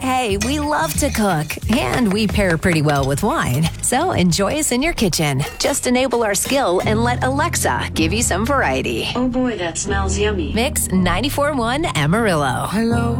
Hey, we love to cook, and we pair pretty well with wine. So enjoy us in your kitchen. Just enable our skill and let Alexa give you some variety. Oh boy, that smells yummy. Mix 94.1 Amarillo. Hello.